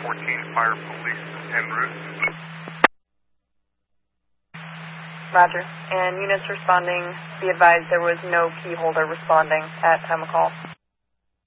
14 Fire Police en route. Roger. And units responding, be advised there was no key holder responding at time of call.